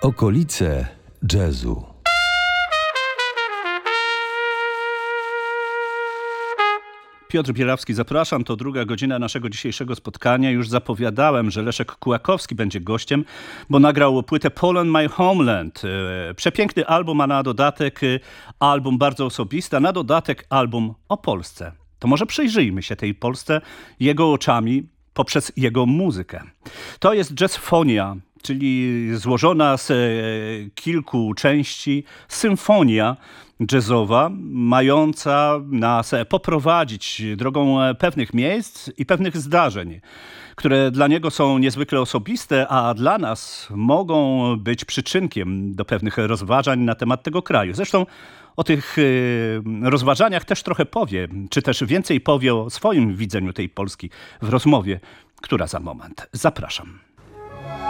Okolice jazzu. Piotr Bielawski, zapraszam. To druga godzina naszego dzisiejszego spotkania. Już zapowiadałem, że Leszek Kłakowski będzie gościem, bo nagrał płytę Poland My Homeland. Przepiękny album, a na dodatek album bardzo osobisty, a na dodatek album o Polsce. To może przyjrzyjmy się tej Polsce jego oczami poprzez jego muzykę. To jest jazzfonia, czyli złożona z kilku części symfonia jazzowa, mająca nas poprowadzić drogą pewnych miejsc i pewnych zdarzeń, które dla niego są niezwykle osobiste, a dla nas mogą być przyczynkiem do pewnych rozważań na temat tego kraju. Zresztą o tych rozważaniach też trochę powie, czy też więcej powie o swoim widzeniu tej Polski w rozmowie, która za moment. Zapraszam.